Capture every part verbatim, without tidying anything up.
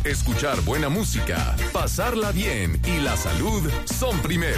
escuchar buena música, pasarla bien y la salud son primero.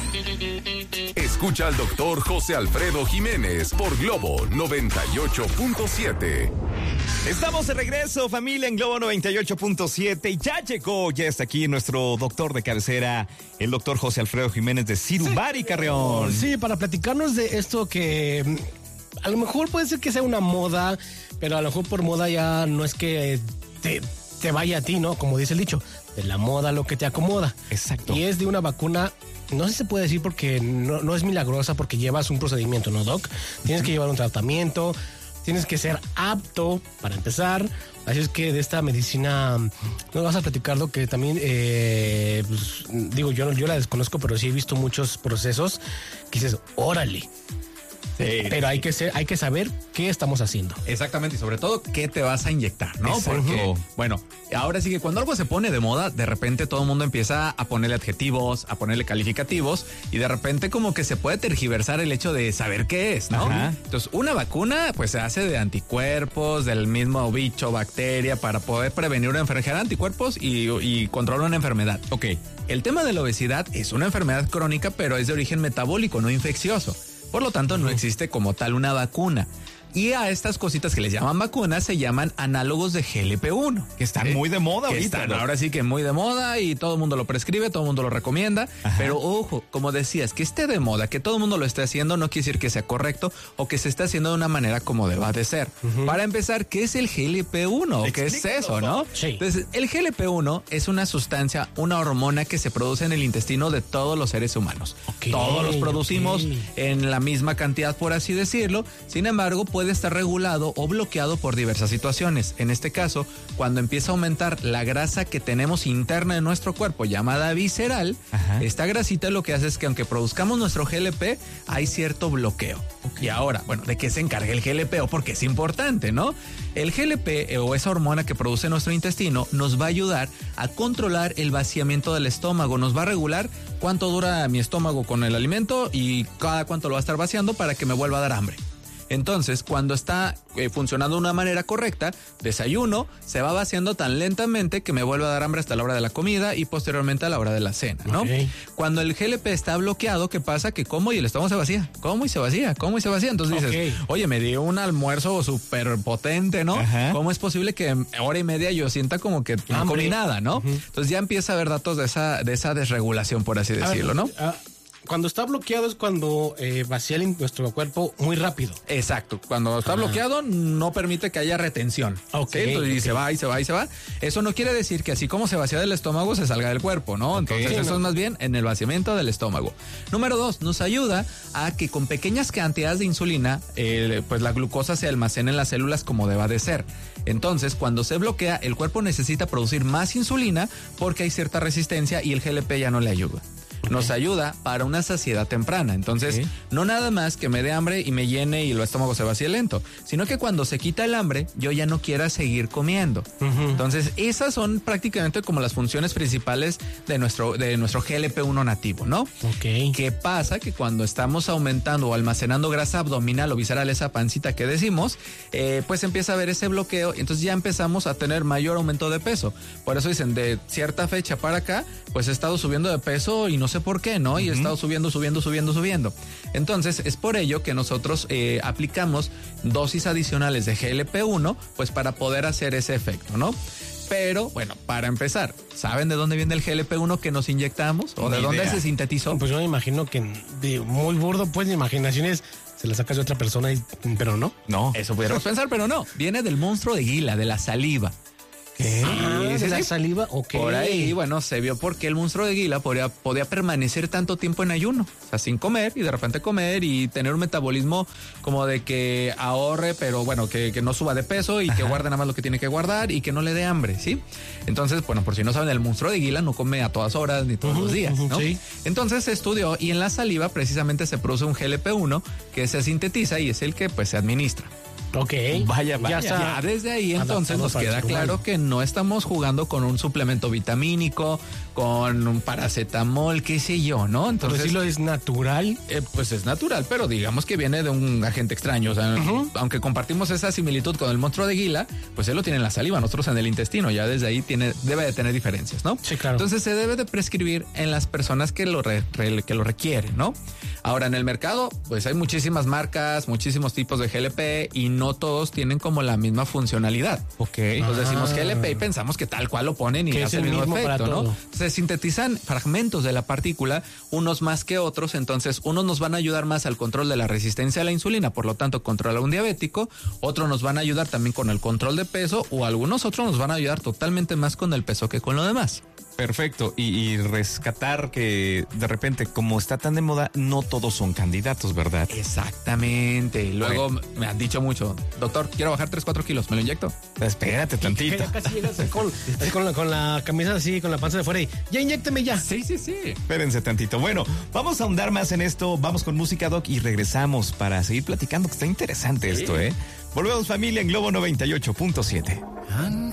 Escucha al doctor José Alfredo Jiménez por Globo noventa y ocho punto siete. Estamos de regreso, familia, en Globo noventa y ocho punto siete. Y ya llegó, ya está aquí nuestro doctor de cabecera, el doctor José Alfredo Jiménez de Cirubari, sí. Carreón. Sí, para platicarnos de esto que a lo mejor puede ser que sea una moda, pero a lo mejor por moda ya no es que te, te vaya a ti, ¿no? Como dice el dicho, de la moda lo que te acomoda. Exacto. Y es de una vacuna, no sé si se puede decir porque no, no es milagrosa, porque llevas un procedimiento, ¿no, Doc? Tienes que llevar un tratamiento, tienes que ser apto para empezar. Así es que de esta medicina nos vas a platicar, Doc, que también, eh, pues, digo, yo, yo la desconozco, pero sí he visto muchos procesos que dices, órale. Sí, pero hay que ser, hay que saber qué estamos haciendo. Exactamente, y sobre todo qué te vas a inyectar, ¿no? Exacto. Porque, bueno, ahora sí que cuando algo se pone de moda, de repente todo el mundo empieza a ponerle adjetivos, a ponerle calificativos, y de repente como que se puede tergiversar el hecho de saber qué es, ¿no? Ajá. Entonces, una vacuna pues se hace de anticuerpos, del mismo bicho, bacteria, para poder prevenir una enfermedad, anticuerpos y, y controlar una enfermedad. Ok, el tema de la obesidad es una enfermedad crónica, pero es de origen metabólico, no infeccioso. Por lo tanto, no existe como tal una vacuna. Y a estas cositas que les llaman vacunas se llaman análogos de G L P uno. Que están ¿Eh? muy de moda que ahorita. Están, ¿no? Ahora sí que muy de moda y todo el mundo lo prescribe, todo el mundo lo recomienda. Ajá. Pero ojo, como decías, que esté de moda, que todo el mundo lo esté haciendo, no quiere decir que sea correcto o que se esté haciendo de una manera como deba de ser. Uh-huh. Para empezar, ¿qué es el G L P uno? ¿Qué es eso, no? Sí. Entonces, el G L P uno es una sustancia, una hormona que se produce en el intestino de todos los seres humanos. Okay, todos los producimos okay. en la misma cantidad, por así decirlo. Sin embargo, puede estar regulado o bloqueado por diversas situaciones. En este caso, cuando empieza a aumentar la grasa que tenemos interna de nuestro cuerpo, llamada visceral, ajá. esta grasita lo que hace es que aunque produzcamos nuestro G L P, hay cierto bloqueo. Okay. Y ahora, bueno, ¿de qué se encarga el G L P? O porque es importante, ¿no? El G L P eh, o esa hormona que produce nuestro intestino nos va a ayudar a controlar el vaciamiento del estómago, nos va a regular cuánto dura mi estómago con el alimento y cada cuánto lo va a estar vaciando para que me vuelva a dar hambre. Entonces, cuando está eh, funcionando de una manera correcta, desayuno, se va vaciando tan lentamente que me vuelve a dar hambre hasta la hora de la comida y posteriormente a la hora de la cena, ¿no? Okay. Cuando el G L P está bloqueado, ¿qué pasa? Que como y el estómago se vacía, como y se vacía, como y se vacía. Entonces okay. dices, oye, me dio un almuerzo súper potente, ¿no? Ajá. ¿Cómo es posible que en hora y media yo sienta como que no hambre. comí nada, ¿no? Uh-huh. Entonces ya empieza a haber datos de esa, de esa desregulación, por así decirlo, ver, ¿no? Uh, Cuando está bloqueado es cuando eh, vacía el, nuestro cuerpo muy rápido. Exacto. Cuando está ah. bloqueado no permite que haya retención. Okay, ¿sí? Entonces okay. y se va y se va y se va. Eso no quiere decir que así como se vacía del estómago se salga del cuerpo, ¿no? Okay. Entonces sí, eso no. es más bien en el vaciamiento del estómago. Número dos, nos ayuda a que con pequeñas cantidades de insulina, eh, pues la glucosa se almacene en las células como deba de ser. Entonces, cuando se bloquea, el cuerpo necesita producir más insulina porque hay cierta resistencia y el G L P ya no le ayuda. Nos ayuda para una saciedad temprana. Entonces, okay. no nada más que me dé hambre y me llene y el estómago se vacíe lento, sino que cuando se quita el hambre, yo ya no quiera seguir comiendo. Uh-huh. Entonces, esas son prácticamente como las funciones principales de nuestro, de nuestro G L P uno nativo, ¿no? Okay. ¿Qué pasa? Que cuando estamos aumentando o almacenando grasa abdominal o visceral, esa pancita que decimos, eh, pues empieza a haber ese bloqueo y entonces ya empezamos a tener mayor aumento de peso. Por eso dicen, de cierta fecha para acá, pues he estado subiendo de peso y no sé por qué, ¿no? Y uh-huh. he estado subiendo, subiendo, subiendo, subiendo. Entonces, es por ello que nosotros eh, aplicamos dosis adicionales de G L P uno, pues para poder hacer ese efecto, ¿no? Pero, bueno, para empezar, ¿saben de dónde viene el G L P uno que nos inyectamos? ¿O de dónde se sintetizó? Pues yo me imagino que, de muy burdo, pues, mi imaginación es, se la sacas de otra persona, y, pero no. No, eso pudiéramos pensar, pero no. Viene del monstruo de Gila, de la saliva. ¿Qué? Ah, ¿de sí, la sí. saliva? Ok. Por ahí, bueno, se vio por qué el monstruo de Gila podía, podía permanecer tanto tiempo en ayuno. O sea, sin comer y de repente comer y tener un metabolismo como de que ahorre, pero bueno, que, que no suba de peso y Ajá. que guarde nada más lo que tiene que guardar y que no le dé hambre, ¿sí? Entonces, bueno, por si no saben, el monstruo de Gila no come a todas horas ni todos uh-huh, los días, ¿no? Sí. Entonces se estudió y en la saliva precisamente se produce un G L P uno que se sintetiza y es el que pues se administra. Ok. Vaya, vaya. Ya está. Ya desde ahí entonces adaptado nos para el queda ser claro humano. que no estamos jugando con un suplemento vitamínico, con un paracetamol, qué sé yo, ¿no? Por Entonces, decirlo, es natural. eh, pues es natural, pero digamos que viene de un agente extraño. O sea, Ujú. aunque compartimos esa similitud con el monstruo de Gila, pues él lo tiene en la saliva, nosotros en el intestino. Ya desde ahí tiene, debe de tener diferencias, ¿no? Sí, claro. Entonces se debe de prescribir en las personas que lo, re- re- que lo requieren, ¿no? Ahora, en el mercado, pues hay muchísimas marcas, muchísimos tipos de G L P y no todos tienen como la misma funcionalidad. Ok. Nos decimos Ah. G L P y pensamos que tal cual lo ponen y Que es hace el el mismo, mismo para efecto, ¿no? todo. Se sintetizan fragmentos de la partícula, unos más que otros, entonces unos nos van a ayudar más al control de la resistencia a la insulina, por lo tanto controla un diabético, otros nos van a ayudar también con el control de peso o algunos otros nos van a ayudar totalmente más con el peso que con lo demás. Perfecto. Y, y rescatar que de repente, como está tan de moda, no todos son candidatos, ¿verdad? Exactamente. Luego me han dicho mucho, doctor, quiero bajar tres, cuatro kilos, ¿me lo inyecto? Espérate tantito. Ya casi llegas con, así con, la, con la camisa así, con la panza de fuera y ya inyécteme ya. Sí, sí, sí. Espérense tantito. Bueno, vamos a ahondar más en esto. Vamos con música, Doc, y regresamos para seguir platicando, que está interesante esto, ¿eh? Volvemos, familia, en Globo noventa y ocho punto siete.